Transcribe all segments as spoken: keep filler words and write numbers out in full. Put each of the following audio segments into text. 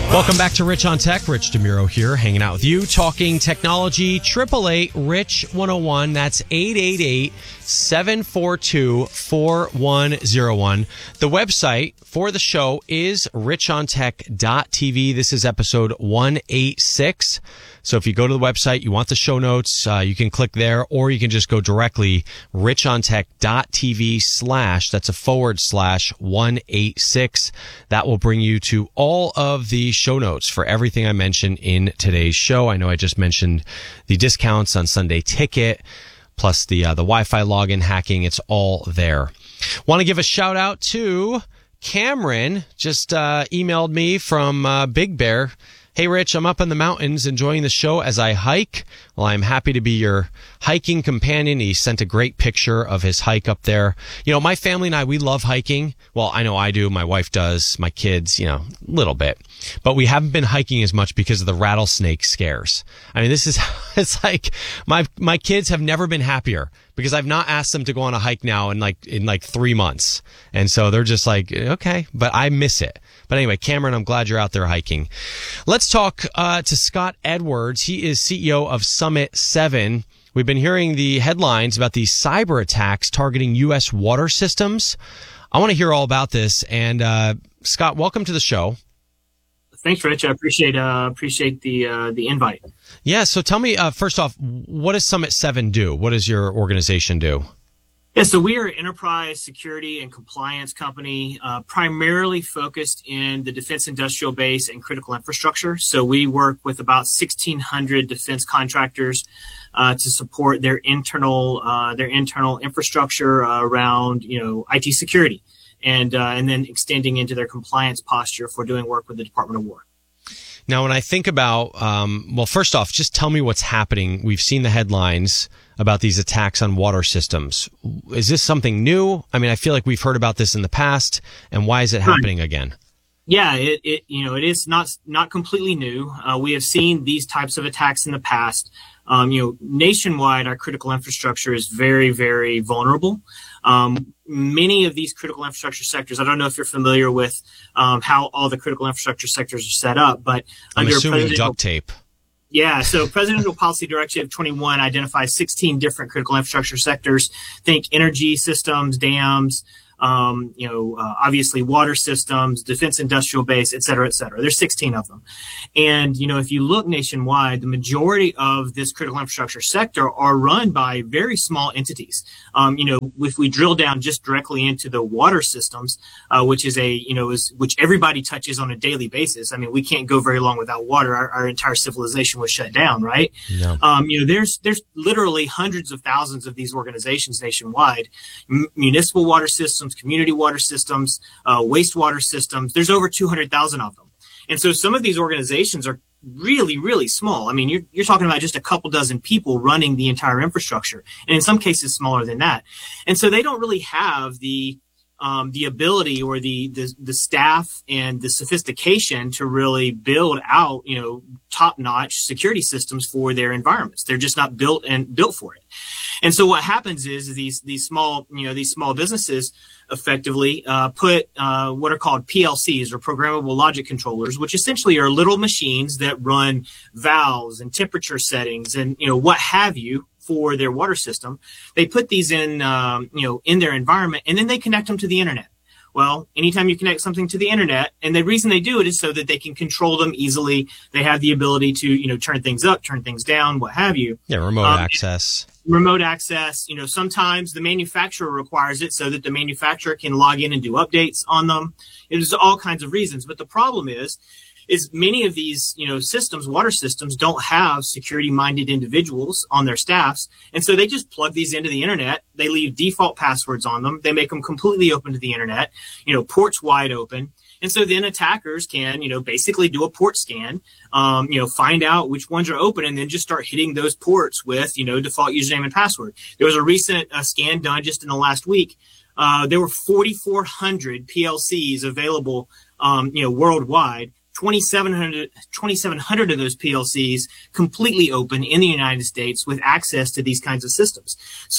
Welcome back to Rich on Tech. Rich DeMuro here, hanging out with you, talking technology. eight eight eight, Rich one oh one. That's eight eight eight, seven four two, four one zero one. The website for the show is rich on tech dot t v. This is episode one eighty-six. So if you go to the website, you want the show notes, uh, you can click there, or you can just go directly rich on tech dot t v slash, that's a forward slash one eighty-six. That will bring you to all of the show notes for everything I mentioned in today's show. I know I just mentioned the discounts on Sunday Ticket, plus the uh, the Wi-Fi login hacking. It's all there. Want to give a shout out to Cameron. Just uh, emailed me from uh, Big Bear. Hey, Rich, I'm up in the mountains enjoying the show as I hike. Well, I'm happy to be your hiking companion. He sent a great picture of his hike up there. You know, my family and I, we love hiking. Well, I know I do. My wife does. My kids, you know, a little bit. But we haven't been hiking as much because of the rattlesnake scares. I mean, this is, it's like my, my kids have never been happier because I've not asked them to go on a hike now in like, in like three months. And so they're just like, okay, but I miss it. But anyway, Cameron, I'm glad you're out there hiking. Let's talk uh, to Scott Edwards. He is C E O of Summit seven. We've been hearing the headlines about these cyber attacks targeting U S water systems. I want to hear all about this. And uh, Scott, welcome to the show. Thanks, Rich. I appreciate uh, appreciate the uh, the invite. Yeah. So tell me, uh, first off, what does Summit seven do? What does your organization do? Yeah, so we are an enterprise security and compliance company, uh, primarily focused in the defense industrial base and critical infrastructure. So we work with about sixteen hundred defense contractors uh, to support their internal uh, their internal infrastructure uh, around, you know, I T security, and uh, and then extending into their compliance posture for doing work with the Department of War. Now, when I think about, um, well, first off, just tell me what's happening. We've seen the headlines about these attacks on water systems. Is this something new? I mean, I feel like we've heard about this in the past, and why is it happening again? Yeah, it, it you know, it is not not completely new. Uh, we have seen these types of attacks in the past. Um, you know, nationwide, our critical infrastructure is very, very vulnerable. Um, many of these critical infrastructure sectors, I don't know if you're familiar with um, how all the critical infrastructure sectors are set up, but I'm under assuming duct tape. Yeah, so Presidential Policy Directive twenty-one identifies sixteen different critical infrastructure sectors. Think energy systems, dams, um, you know, uh, obviously water systems, defense industrial base, et cetera, et cetera. There's sixteen of them. And, you know, if you look nationwide, the majority of this critical infrastructure sector are run by very small entities. Um, you know, if we drill down just directly into the water systems, uh, which is a, you know, is, which everybody touches on a daily basis. I mean, we can't go very long without water. Our, our entire civilization was shut down, right? Yeah. Um, you know, there's, there's literally hundreds of thousands of these organizations nationwide, M- municipal water systems, community water systems, uh, wastewater systems. There's over two hundred thousand of them. And so some of these organizations are really, really small. I mean, you're, you're talking about just a couple dozen people running the entire infrastructure, and in some cases smaller than that. And so they don't really have the um, the ability or the, the the staff and the sophistication to really build out, you know, top-notch security systems for their environments. They're just not built and built for it. And so what happens is these these small, you know, these small businesses effectively uh, put uh, what are called P L Cs, or programmable logic controllers, which essentially are little machines that run valves and temperature settings and, you know, what have you for their water system. They put these in, um, you know, in their environment, and then they connect them to the internet. Well, anytime you connect something to the internet, and the reason they do it is so that they can control them easily. They have the ability to, you know, turn things up, turn things down, what have you. Yeah, remote um, access. Remote access, you know, sometimes the manufacturer requires it so that the manufacturer can log in and do updates on them. There's all kinds of reasons. But the problem is, is many of these, you know, systems, water systems, don't have security-minded individuals on their staffs. And so they just plug these into the internet. They leave default passwords on them. They make them completely open to the internet, you know, ports wide open. And so then attackers can, you know, basically do a port scan, um, you know, find out which ones are open, and then just start hitting those ports with, you know, default username and password. There was a recent uh, scan done just in the last week. Uh, there were forty-four hundred P L Cs available, um, you know, worldwide. twenty-seven hundred, twenty-seven hundred of those P L Cs completely open in the United States with access to these kinds of systems. So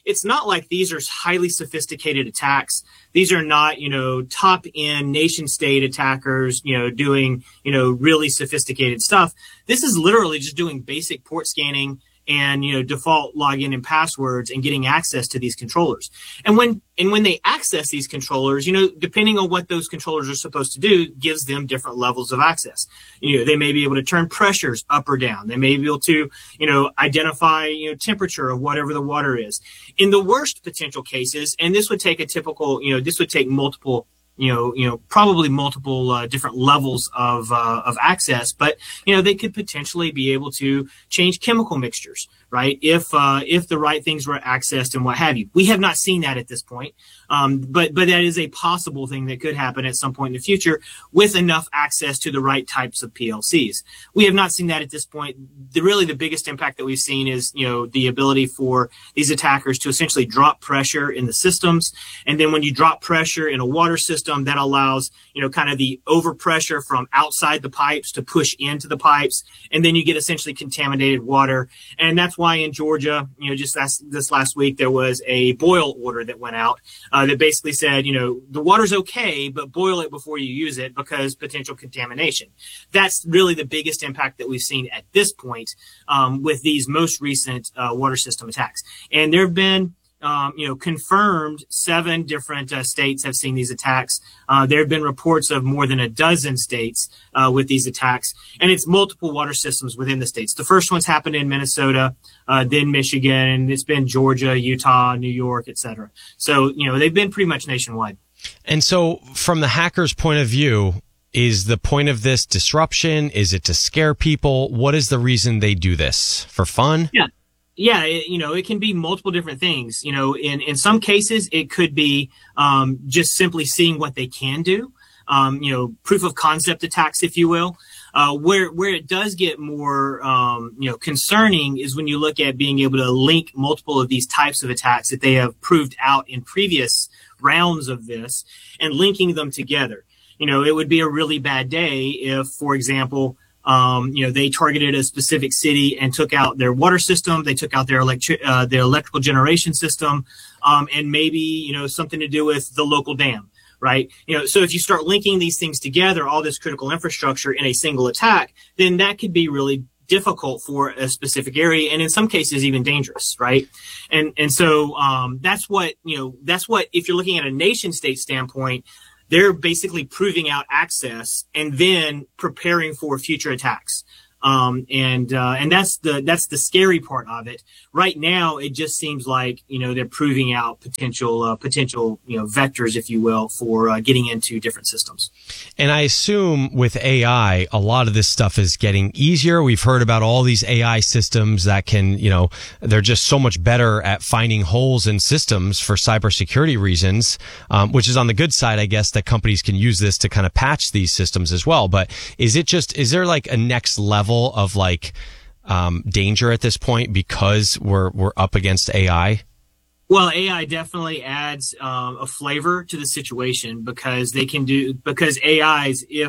it's not like these are highly sophisticated attacks. These are not, you know, top end nation state attackers, you know, doing, you know, really sophisticated stuff. This is literally just doing basic port scanning and, you know, default login and passwords and getting access to these controllers. And when, and when they access these controllers, you know, depending on what those controllers are supposed to do, gives them different levels of access. You know, they may be able to turn pressures up or down. They may be able to, you know, identify, you know, temperature of whatever the water is. In the worst potential cases, and this would take a typical, you know, this would take multiple you know, you know, probably multiple uh, different levels of uh, of access, but you know, they could potentially be able to change chemical mixtures, right? If uh, if the right things were accessed and what have you. We have not seen that at this point, um, but but that is a possible thing that could happen at some point in the future with enough access to the right types of P L Cs. We have not seen that at this point. The really the biggest impact that we've seen is you know the ability for these attackers to essentially drop pressure in the systems, and then when you drop pressure in a water system, that allows, you know, kind of the overpressure from outside the pipes to push into the pipes. And then you get essentially contaminated water. And that's why in Georgia, you know, just last, this last week, there was a boil order that went out uh, that basically said, you know, the water's okay, but boil it before you use it because potential contamination. That's really the biggest impact that we've seen at this point um, with these most recent uh, water system attacks. And there have been Um, you know, confirmed seven different uh, states have seen these attacks. Uh, there have been reports of more than a dozen states uh, with these attacks, and it's multiple water systems within the states. The first one's happened in Minnesota, uh, then Michigan, and it's been Georgia, Utah, New York, et cetera. So, you know, they've been pretty much nationwide. And so from the hacker's point of view, is the point of this disruption? Is it to scare people? What is the reason they do this? For fun? Yeah. Yeah, it, you know, it can be multiple different things. You know, in, in some cases, it could be um, just simply seeing what they can do. Um, you know, proof of concept attacks, if you will. Uh, where where it does get more um, you know concerning is when you look at being able to link multiple of these types of attacks that they have proved out in previous rounds of this and linking them together. You know, it would be a really bad day if, for example, Um, you know, they targeted a specific city and took out their water system. They took out their electric, uh, their electrical generation system, um, and maybe, you know, something to do with the local dam, right? You know, so if you start linking these things together, all this critical infrastructure in a single attack, then that could be really difficult for a specific area, and in some cases even dangerous, right? And and so um, that's what you know. That's what if you're looking at a nation state standpoint. They're basically proving out access and then preparing for future attacks. Um, and, uh, and that's the, that's the scary part of it. Right now, it just seems like, you know, they're proving out potential, uh, potential, you know, vectors, if you will, for uh, getting into different systems. And I assume with A I, a lot of this stuff is getting easier. We've heard about all these A I systems that can, you know, they're just so much better at finding holes in systems for cybersecurity reasons, um, which is on the good side, I guess, that companies can use this to kind of patch these systems as well. But is it just, is there like a next level of like um, danger at this point because we're we're up against A I? Well, A I definitely adds um, a flavor to the situation because they can do because A Is, if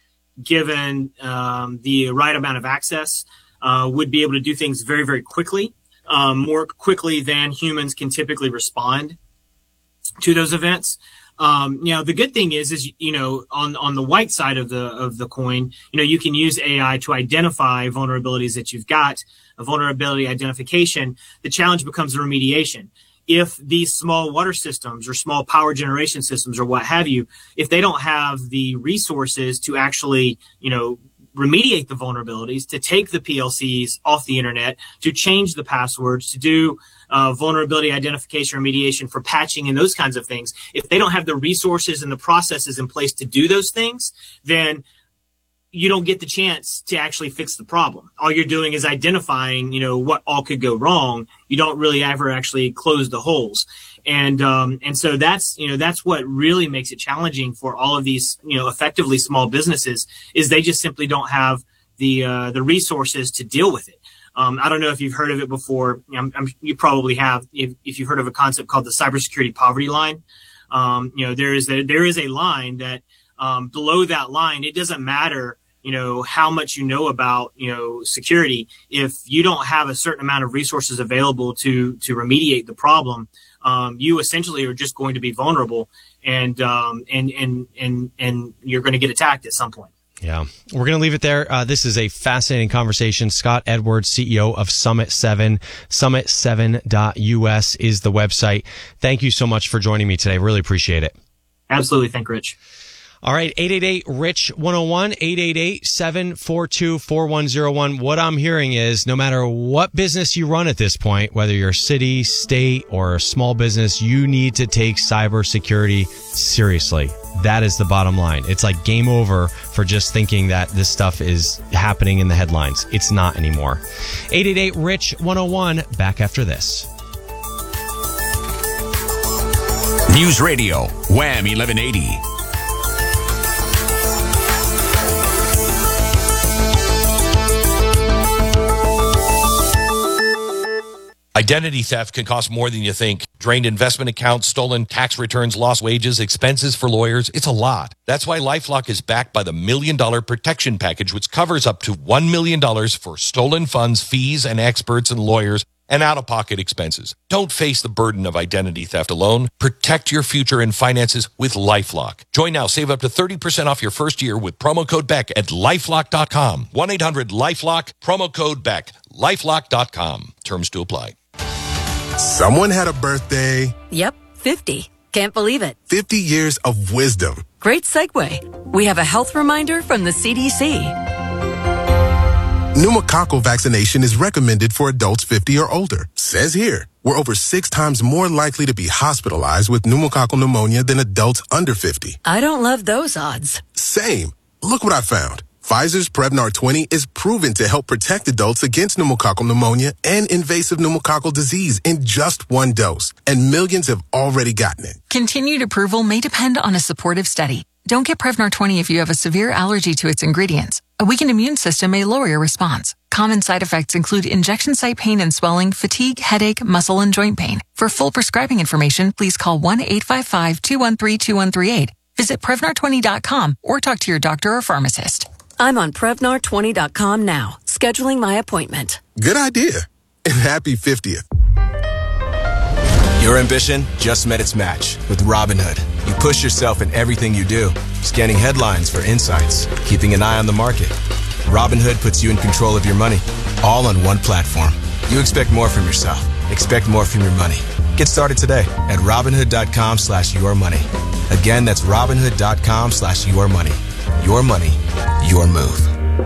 given um, the right amount of access, uh, would be able to do things very very quickly, um, more quickly than humans can typically respond to those events. Um, you know, the good thing is, is, you know, on, on the white side of the, of the coin, you know, you can use A I to identify vulnerabilities that you've got, a vulnerability identification. The challenge becomes the remediation. If these small water systems or small power generation systems or what have you, if they don't have the resources to actually, you know, remediate the vulnerabilities, to take the P L Cs off the internet, to change the passwords, to do uh, vulnerability identification remediation for patching and those kinds of things. If they don't have the resources and the processes in place to do those things, then you don't get the chance to actually fix the problem. All you're doing is identifying, you know, what all could go wrong. You don't really ever actually close the holes. And, um, and so that's, you know, that's what really makes it challenging for all of these, you know, effectively small businesses is they just simply don't have the, uh, the resources to deal with it. Um, I don't know if you've heard of it before. I'm, I'm, you probably have, if, if you've heard of a concept called the cybersecurity poverty line. Um, you know, there is a, there is a line that, um, below that line, it doesn't matter you know, how much you know about, you know, security. If you don't have a certain amount of resources available to to remediate the problem, um, you essentially are just going to be vulnerable, and um, and and and and you're going to get attacked at some point. Yeah, we're going to leave it there. Uh, this is a fascinating conversation. Scott Edwards, C E O of Summit seven, summit seven dot U S is the website. Thank you so much for joining me today. Really appreciate it. Absolutely. Thank you, Rich. All right, eight eight eight, R I C H one oh one, eight eight eight, seven four two, four one oh one. What I'm hearing is no matter what business you run at this point, whether you're a city, state, or a small business, you need to take cybersecurity seriously. That is the bottom line. It's like game over for just thinking that this stuff is happening in the headlines. It's not anymore. eight eight eight, R I C H one oh one, back after this. News Radio, Wham eleven eighty. Identity theft can cost more than you think. Drained investment accounts, stolen tax returns, lost wages, expenses for lawyers. It's a lot. That's why LifeLock is backed by the Million Dollar Protection Package, which covers up to one million dollars for stolen funds, fees, and experts and lawyers, and out-of-pocket expenses. Don't face the burden of identity theft alone. Protect your future and finances with LifeLock. Join now. Save up to thirty percent off your first year with promo code Beck at lifelock dot com. one eight hundred LifeLock, promo code Beck, lifelock dot com. Terms to apply. Someone had a birthday. Yep, fifty. Can't believe it. fifty years of wisdom. Great segue. We have a health reminder from the C D C. Pneumococcal vaccination is recommended for adults fifty or older. Says here, we're over six times more likely to be hospitalized with pneumococcal pneumonia than adults under fifty. I don't love those odds. Same. Look what I found. Pfizer's Prevnar twenty is proven to help protect adults against pneumococcal pneumonia and invasive pneumococcal disease in just one dose. And millions have already gotten it. Continued approval may depend on a supportive study. Don't get Prevnar twenty if you have a severe allergy to its ingredients. A weakened immune system may lower your response. Common side effects include injection site pain and swelling, fatigue, headache, muscle, and joint pain. For full prescribing information, please call one eight five five, two one three, two one three eight. Visit Prevnar twenty dot com or talk to your doctor or pharmacist. I'm on Prevnar twenty dot com now, scheduling my appointment. Good idea. And happy fiftieth. Your ambition just met its match with Robinhood. You push yourself in everything you do, scanning headlines for insights, keeping an eye on the market. Robinhood puts you in control of your money, all on one platform. You expect more from yourself. Expect more from your money. Get started today at Robinhood.com slash your money. Again, that's Robinhood.com slash your money. Your money, your move.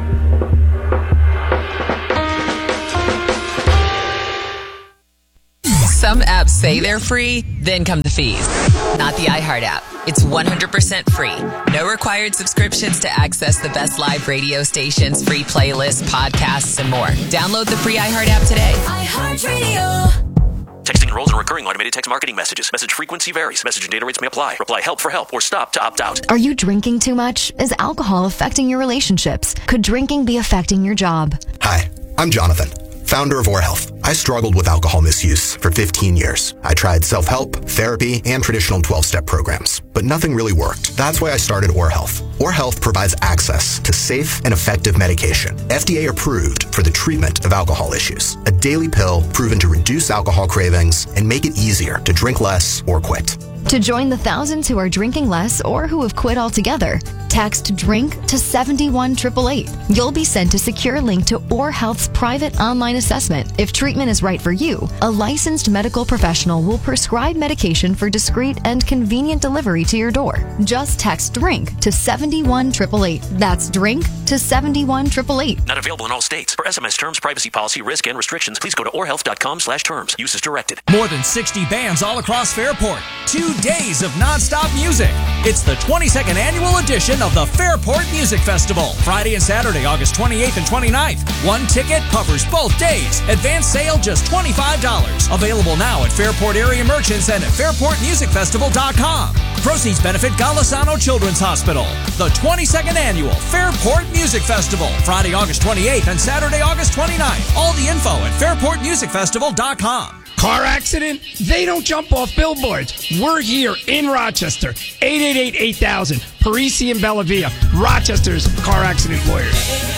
Some apps say they're free, then come the fees. Not the iHeart app. It's one hundred percent free. No required subscriptions to access the best live radio stations, free playlists, podcasts, and more. Download the free iHeart app today. iHeartRadio. Texting enrolls in recurring automated text marketing messages. Message frequency varies. Message and data rates may apply. Reply help for help or stop to opt out. Are you drinking too much? Is alcohol affecting your relationships? Could drinking be affecting your job? Hi, I'm Jonathan, founder of OrHealth. I struggled with alcohol misuse for fifteen years. I tried self-help, therapy, and traditional twelve-step programs, but nothing really worked. That's why I started OrHealth. OrHealth provides access to safe and effective medication, F D A approved for the treatment of alcohol issues. A daily pill proven to reduce alcohol cravings and make it easier to drink less or quit. To join the thousands who are drinking less or who have quit altogether, text DRINK to seven one eight eight eight. You'll be sent a secure link to OrHealth's private online assessment. If treatment is right for you, a licensed medical professional will prescribe medication for discreet and convenient delivery to your door. Just text DRINK to seven one eight eight eight. That's DRINK to seven one eight eight eight. Not available in all states. For S M S terms, privacy policy, risk, and restrictions, please go to orhealth.com slash terms. Use as directed. More than sixty bands all across Fairport. Two days of nonstop music. It's the twenty-second annual edition of the Fairport Music Festival. Friday and Saturday, August twenty-eighth and twenty-ninth. One ticket covers both days. Advance sale just twenty-five dollars. Available now at Fairport area merchants and at fairport music festival dot com. Proceeds benefit Golisano Children's Hospital. The twenty-second annual Fairport Music Festival. Friday, August twenty-eighth and Saturday, August twenty-ninth. All the info at fairport music festival dot com. Car accident? They don't jump off billboards. We're here in Rochester. eight eight eight, eight thousand. Parisi and Bellavia. Rochester's car accident lawyers.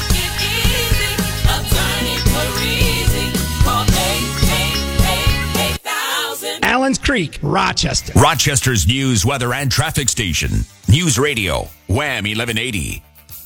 Allen's Creek, Rochester. Rochester's news, weather, and traffic station. News Radio, Wham eleven eighty.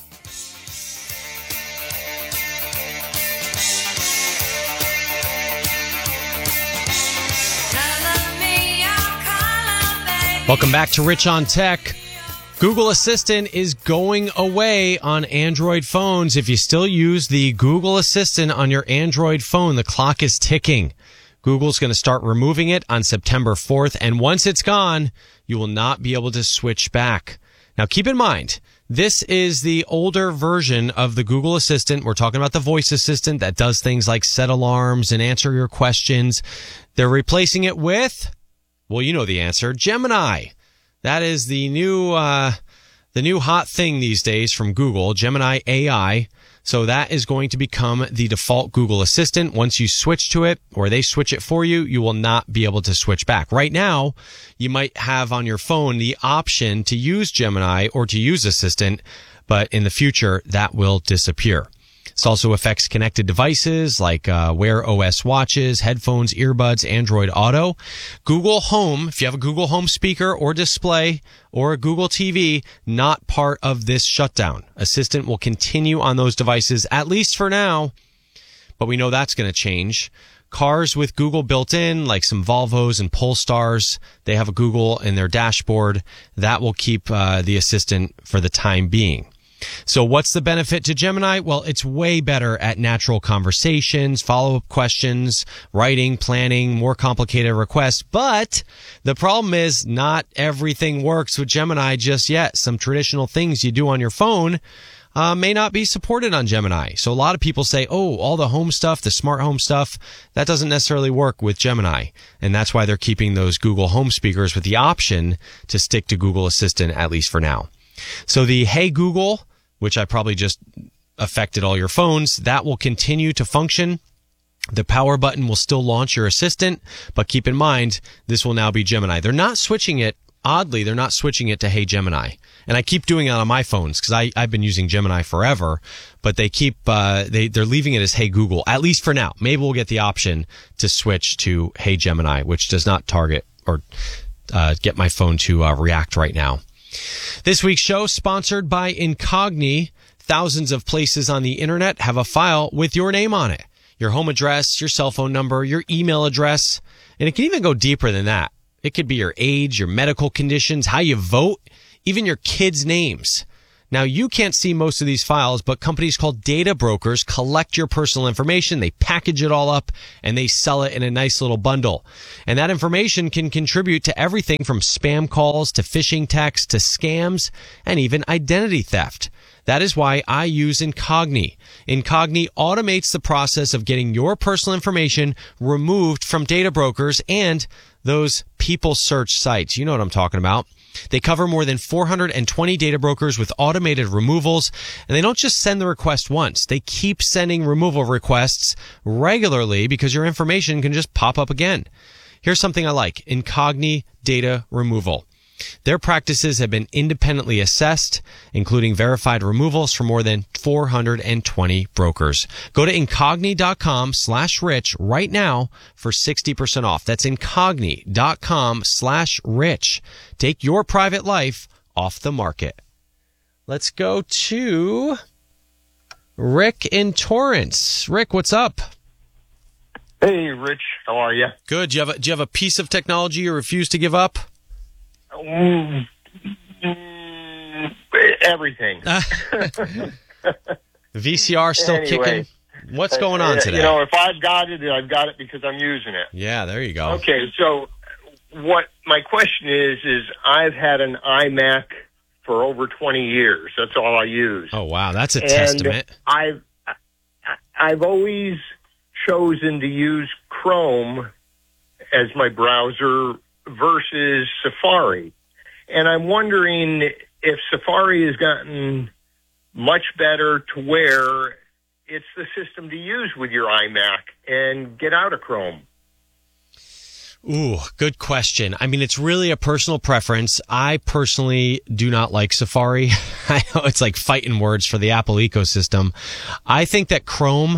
Welcome back to Rich on Tech. Google Assistant is going away on Android phones. If you still use the Google Assistant on your Android phone, the clock is ticking. Google's going to start removing it on September fourth, and once it's gone, you will not be able to switch back. Now, keep in mind, this is the older version of the Google Assistant. We're talking about the voice assistant that does things like set alarms and answer your questions. They're replacing it with, well, you know the answer, Gemini. That is the new, uh, the new hot thing these days from Google, Gemini A I. So that is going to become the default Google Assistant. Once you switch to it, or they switch it for you, you will not be able to switch back. Right now, you might have on your phone the option to use Gemini or to use Assistant, but in the future, that will disappear. This also affects connected devices like uh, Wear O S watches, headphones, earbuds, Android Auto. Google Home, if you have a Google Home speaker or display or a Google T V, not part of this shutdown. Assistant will continue on those devices, at least for now, but we know that's going to change. Cars with Google built in, like some Volvos and Polestars, they have a Google in their dashboard. That will keep uh, the Assistant for the time being. So what's the benefit to Gemini? Well, it's way better at natural conversations, follow-up questions, writing, planning, more complicated requests. But the problem is not everything works with Gemini just yet. Some traditional things you do on your phone uh, may not be supported on Gemini. So a lot of people say, oh, all the home stuff, the smart home stuff, that doesn't necessarily work with Gemini. And that's why they're keeping those Google Home speakers with the option to stick to Google Assistant, at least for now. So the Hey Google, which I probably just affected all your phones, that will continue to function. The power button will still launch your assistant, but keep in mind, this will now be Gemini. They're not switching it. Oddly, they're not switching it to Hey Gemini. And I keep doing it on my phones because I I've been using Gemini forever, but they keep, uh, they, they're leaving it as Hey Google, at least for now. Maybe we'll get the option to switch to Hey Gemini, which does not target or uh, get my phone to uh, react right now. This week's show sponsored by Incogni. Thousands of places on the internet have a file with your name on it. Your home address, your cell phone number, your email address, and it can even go deeper than that. It could be your age, your medical conditions, how you vote, even your kids' names. Now, you can't see most of these files, but companies called data brokers collect your personal information. They package it all up and they sell it in a nice little bundle. And that information can contribute to everything from spam calls to phishing texts to scams and even identity theft. That is why I use Incogni. Incogni automates the process of getting your personal information removed from data brokers and those people search sites. You know what I'm talking about. They cover more than four hundred twenty data brokers with automated removals, and they don't just send the request once. They keep sending removal requests regularly because your information can just pop up again. Here's something I like. Incogni Data Removal. Their practices have been independently assessed, including verified removals for more than four hundred twenty brokers. Go to incogni.com slash rich right now for sixty percent off. That's incogni.com slash rich. Take your private life off the market. Let's go to Rick in Torrance. Rick, what's up? Hey, Rich. How are you? Good. Do you have a, do you have a piece of technology you refuse to give up? Mm, mm, everything. V C R still anyway, kicking? What's going on today? You know, if I've got it, I've got it because I'm using it. Yeah, there you go. Okay, so what my question is, is I've had an iMac for over twenty years. That's all I use. Oh, wow. That's a and testament. I've, I've always chosen to use Chrome as my browser versus Safari. And I'm wondering if Safari has gotten much better to where it's the system to use with your iMac and get out of Chrome. Ooh, good question. I mean, it's really a personal preference. I personally do not like Safari. I know it's like fighting words for the Apple ecosystem. I think that Chrome,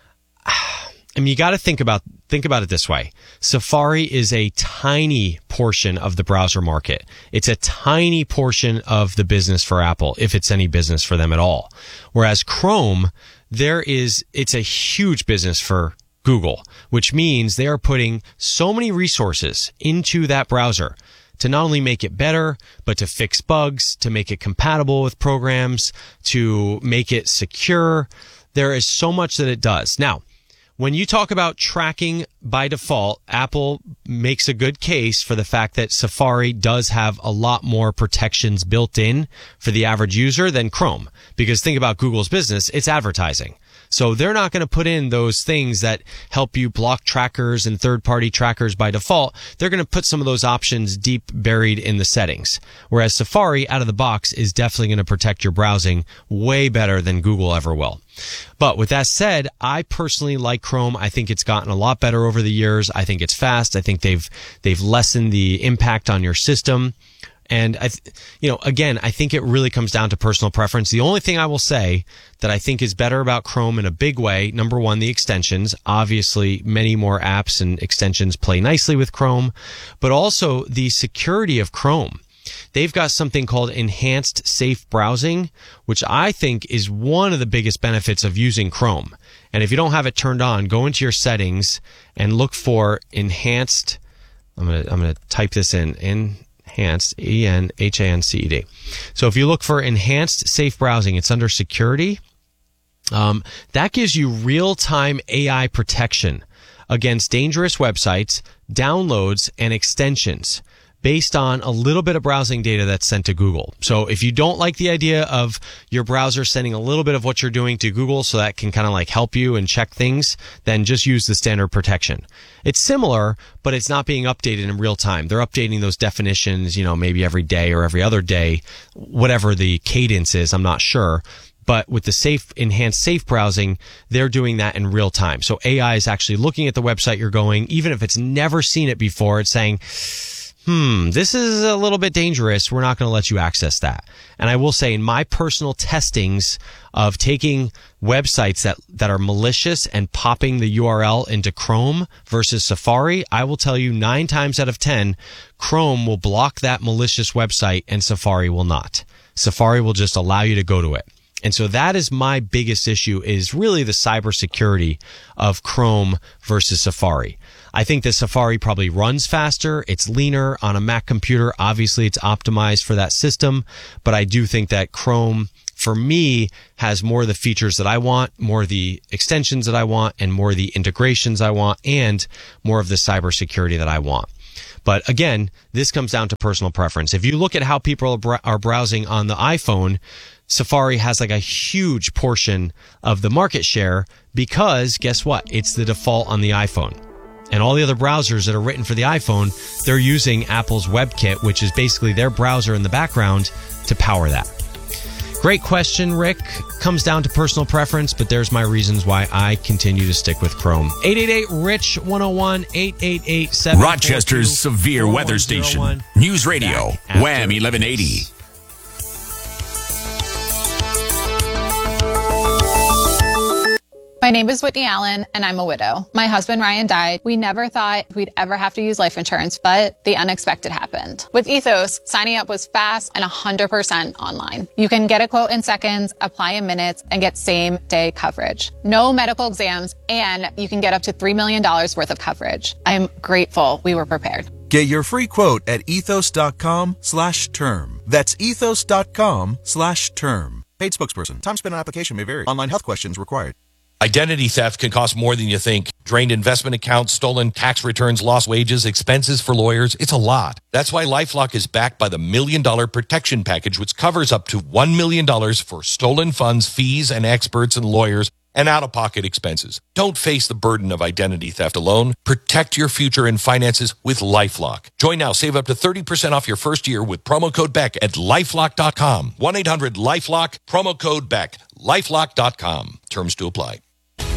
I mean, you got to think about think about it this way. Safari is a tiny portion of the browser market. It's a tiny portion of the business for Apple, if it's any business for them at all. Whereas Chrome, there is, it's a huge business for Google, which means they are putting so many resources into that browser to not only make it better, but to fix bugs, to make it compatible with programs, to make it secure. There is so much that it does. Now, when you talk about tracking by default, Apple makes a good case for the fact that Safari does have a lot more protections built in for the average user than Chrome. Because think about Google's business, it's advertising. So they're not going to put in those things that help you block trackers and third-party trackers by default. They're going to put some of those options deep buried in the settings. Whereas Safari, out of the box, is definitely going to protect your browsing way better than Google ever will. But with that said, I personally like Chrome. I think it's gotten a lot better over the years. I think it's fast. I think they've they've lessened the impact on your system. And, I, th- you know, again, I think it really comes down to personal preference. The only thing I will say that I think is better about Chrome in a big way, number one, the extensions. Obviously, many more apps and extensions play nicely with Chrome, but also the security of Chrome. They've got something called Enhanced Safe Browsing, which I think is one of the biggest benefits of using Chrome. And if you don't have it turned on, go into your settings and look for Enhanced. I'm going to, I'm going to type this in, in. Enhanced, E N H A N C E D. So if you look for Enhanced Safe Browsing, it's under Security. Um, that gives you real-time A I protection against dangerous websites, downloads, and extensions based on a little bit of browsing data that's sent to Google. So if you don't like the idea of your browser sending a little bit of what you're doing to Google so that can kind of like help you and check things, then just use the standard protection. It's similar, but it's not being updated in real time. They're updating those definitions, you know, maybe every day or every other day, whatever the cadence is, I'm not sure. But with the safe, enhanced safe browsing, they're doing that in real time. So A I is actually looking at the website you're going, even if it's never seen it before, it's saying, hmm, this is a little bit dangerous. We're not going to let you access that. And I will say in my personal testings of taking websites that, that are malicious and popping the U R L into Chrome versus Safari, I will tell you nine times out of ten, Chrome will block that malicious website and Safari will not. Safari will just allow you to go to it. And so that is my biggest issue, is really the cybersecurity of Chrome versus Safari. I think that Safari probably runs faster. It's leaner on a Mac computer. Obviously, it's optimized for that system. But I do think that Chrome, for me, has more of the features that I want, more of the extensions that I want, and more of the integrations I want, and more of the cybersecurity that I want. But again, this comes down to personal preference. If you look at how people are browsing on the iPhone, Safari has like a huge portion of the market share because guess what? It's the default on the iPhone. And all the other browsers that are written for the iPhone, they're using Apple's WebKit, which is basically their browser in the background to power that. Great question, Rick. Comes down to personal preference, but there's my reasons why I continue to stick with Chrome. eight eight eight, R I C H one oh one, eight eight eight, seven four two, Rochester's severe weather station. News Radio, Wham eleven eighty. My name is Whitney Allen, and I'm a widow. My husband, Ryan, died. We never thought we'd ever have to use life insurance, but the unexpected happened. With Ethos, signing up was fast and one hundred percent online. You can get a quote in seconds, apply in minutes, and get same-day coverage. No medical exams, and you can get up to three million dollars worth of coverage. I'm grateful we were prepared. Get your free quote at ethos.com slash term. That's ethos.com slash term. Paid spokesperson. Time spent on application may vary. Online health questions required. Identity theft can cost more than you think. Drained investment accounts, stolen tax returns, lost wages, expenses for lawyers. It's a lot. That's why LifeLock is backed by the Million Dollar Protection Package, which covers up to one million dollars for stolen funds, fees, and experts and lawyers, and out-of-pocket expenses. Don't face the burden of identity theft alone. Protect your future and finances with LifeLock. Join now. Save up to thirty percent off your first year with promo code Beck at lifelock dot com. one eight hundred lifelock, promo code Beck, lifelock dot com. Terms to apply.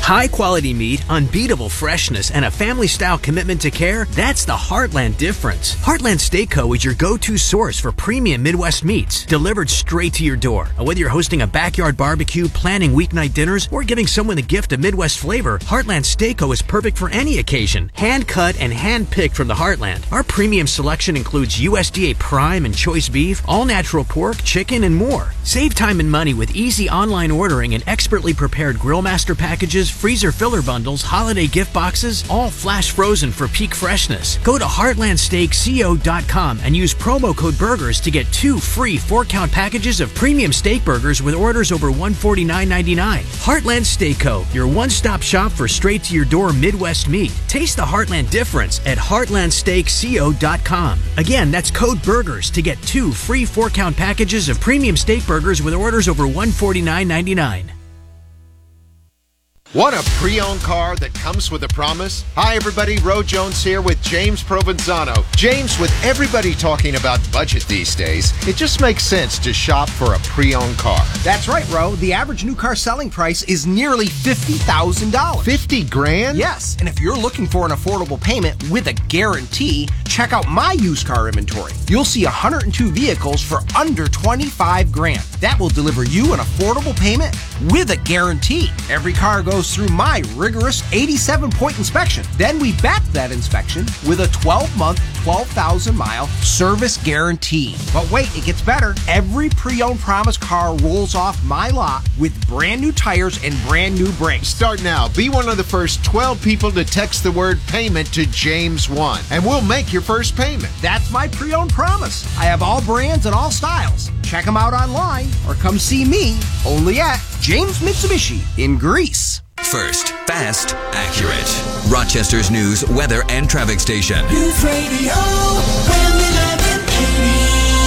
High quality meat, unbeatable freshness, and a family style commitment to care, that's the Heartland difference. Heartland Steak Co. is your go-to source for premium Midwest meats, delivered straight to your door. Whether you're hosting a backyard barbecue, planning weeknight dinners, or giving someone the gift of Midwest flavor, Heartland Steak Co. is perfect for any occasion. Hand cut and hand picked from the Heartland. Our premium selection includes U S D A prime and choice beef, all natural pork, chicken, and more. Save time and money with easy online ordering and expertly prepared Grillmaster packages, freezer filler bundles, holiday gift boxes, all flash frozen for peak freshness. Go to heartland steak co dot com and use promo code BURGERS to get two free four-count packages of premium steak burgers with orders over one hundred forty-nine ninety-nine. Heartland Steak Co., your one-stop shop for straight-to-your-door Midwest meat. Taste the Heartland difference at heartland steak co dot com. Again, that's code BURGERS to get two free four-count packages of premium steak burgers with orders over one hundred forty-nine ninety-nine. Want a pre-owned car that comes with a promise? Hi everybody, Ro Jones here with James Provenzano. James, with everybody talking about budget these days, it just makes sense to shop for a pre-owned car. That's right, Ro. The average new car selling price is nearly fifty thousand dollars. fifty grand? Yes, and if you're looking for an affordable payment with a guarantee, check out my used car inventory. You'll see one hundred two vehicles for under twenty-five grand. That will deliver you an affordable payment with a guarantee. Every car goes through my rigorous eighty-seven point inspection. Then we back that inspection with a twelve month, twelve thousand mile service guarantee. But wait, it gets better. Every pre-owned promise car rolls off my lot with brand new tires and brand new brakes. Start now. Be one of the first twelve people to text the word payment to James one, and we'll make your first payment. That's my pre-owned promise. I have all brands and all styles. Check them out online or come see me only at James Mitsubishi in Greece. First, fast, accurate. Rochester's news, weather, and traffic station. News Radio eleven eighty.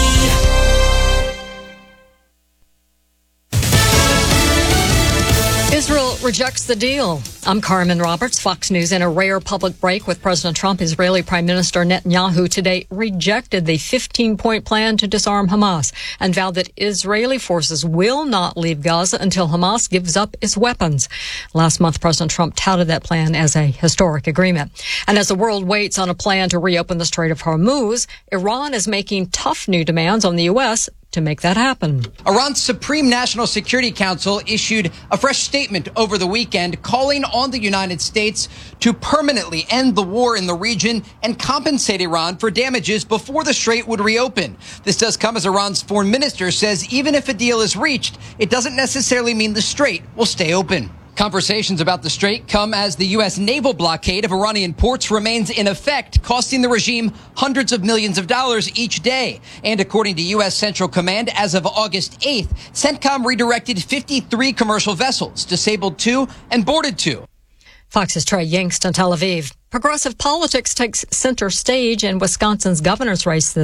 Israel rejects the deal. I'm Carmen Roberts, Fox News. In a rare public break with President Trump, Israeli Prime Minister Netanyahu today rejected the fifteen-point plan to disarm Hamas and vowed that Israeli forces will not leave Gaza until Hamas gives up its weapons. Last month, President Trump touted that plan as a historic agreement. And as the world waits on a plan to reopen the Strait of Hormuz, Iran is making tough new demands on the U S to make that happen. Iran's Supreme National Security Council issued a fresh statement over the weekend calling on the United States to permanently end the war in the region and compensate Iran for damages before the strait would reopen. This does come as Iran's foreign minister says even if a deal is reached, it doesn't necessarily mean the strait will stay open. Conversations about the strait come as the U S naval blockade of Iranian ports remains in effect, costing the regime hundreds of millions of dollars each day. And according to U S Central Command, as of August eighth, CENTCOM redirected fifty-three commercial vessels, disabled two and boarded two. Fox's Trey Yingst in Tel Aviv. Progressive politics takes center stage in Wisconsin's governor's race this